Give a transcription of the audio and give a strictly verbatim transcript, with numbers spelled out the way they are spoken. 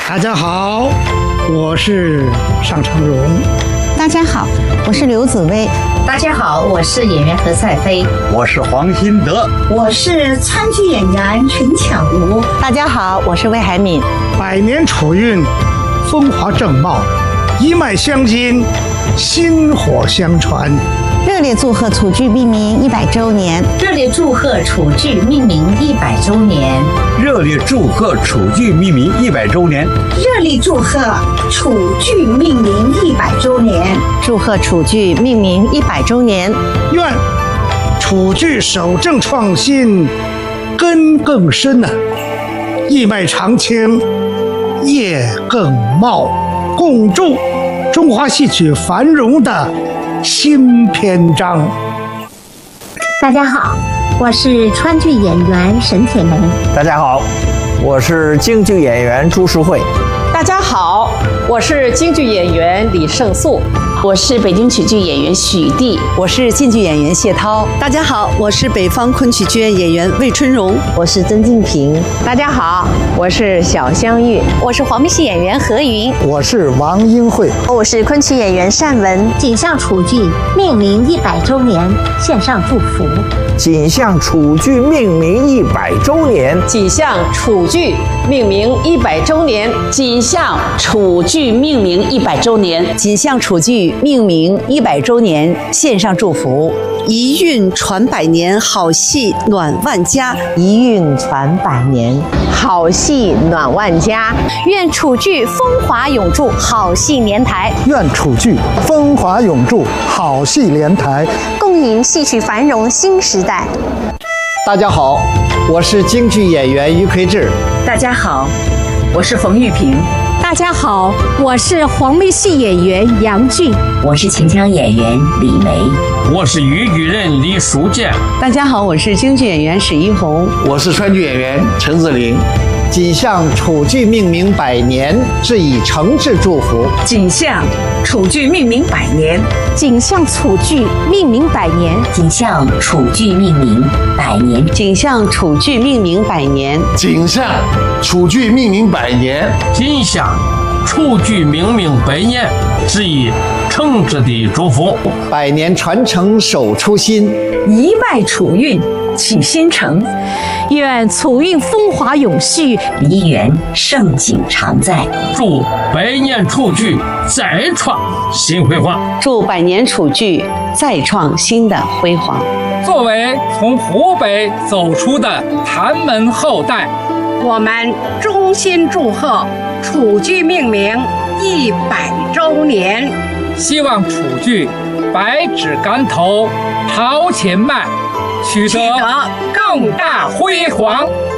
大家好，我是尚成荣。 大家好，我是刘紫薇。 大家好，我是演员何赛飞。 我是黄新德。 我是川剧演员陈巧如。 大家好，我是魏海敏。 百年楚韵，风华正茂，一脉相承，薪火相传。 热烈祝贺楚剧命名一百周年！ 热烈祝贺楚剧命名一百周年！ 热烈祝贺楚剧命名一百周年！ 热烈祝贺楚剧命名一百周年！ 祝贺楚剧命名一百周年！ 愿楚剧守正创新，根更深呐、啊，一脉长青，业更茂，共筑中华戏曲繁荣的新篇章。 大家好，我是川剧演员沈铁梅。 大家好，我是京剧演员朱淑慧。 大家好，我是京剧演员李胜素。 我是北京曲剧演员许娣， 我是晋剧演员谢涛。 大家好，我是北方昆曲剧院演员魏春荣， 我是曾静平。 大家好，我是小香玉， 我是黄梅戏演员何云， 我是王英慧， 我是昆曲演员单文。 锦向楚剧命名一百周年，献上祝福。 锦向楚剧命名一百周年， 锦向楚剧命名一百周年， 锦向楚剧命名一百周年， 锦向楚剧命名一百周年，献上祝福。 一韵传百年，好戏暖万家。 一韵传百年， 好戏暖万家。 愿楚剧风华永驻，好戏连台。 愿楚剧风华永驻，好戏连台， 共迎戏曲繁荣新时代。 大家好，我是京剧演员于魁智。 大家好，我是冯玉萍。 大家好，我是黄梅戏演员杨俊。 我是秦腔演员李梅。 我是豫剧人李淑健。 大家好，我是京剧演员史一红。 我是川剧演员陈子玲。锦向楚剧命名百年，致以诚挚祝福。 锦向楚剧命名百年， 锦向楚剧命名百年， 锦向楚剧命名百年， 锦向楚剧命名百年， 锦向楚剧命名百年， 锦向楚剧命名百年，致以诚挚的祝福。 百年传承守初心， 一脉楚韵启新程。 愿楚韵风华永续， 梨园盛景常在。 祝百年楚剧再创新辉煌！ 祝百年楚剧再创新的辉煌！ 作为从湖北走出的谭门后代， 我们衷心祝贺楚剧命名一百周年， 希望楚剧百指竿头朝前迈，取得更大辉煌。